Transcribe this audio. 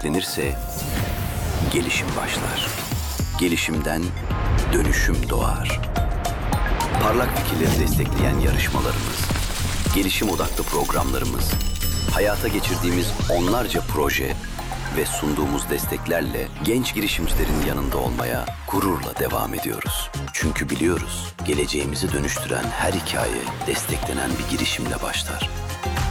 desteklenirse gelişim başlar. Gelişimden dönüşüm doğar. Parlak fikirleri destekleyen yarışmalarımız, gelişim odaklı programlarımız, hayata geçirdiğimiz onlarca proje ve sunduğumuz desteklerle genç girişimcilerin yanında olmaya gururla devam ediyoruz. Çünkü biliyoruz, geleceğimizi dönüştüren her hikaye desteklenen bir girişimle başlar.